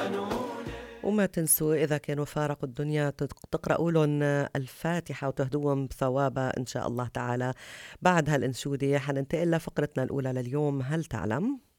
وما تنسوا إذا كانوا فارقوا الدنيا تقرأوا لهم الفاتحة وتهدوهم بثوابها إن شاء الله تعالى. بعد هالأنشودة حننتقل لفقرتنا الأولى لليوم، هل تعلم؟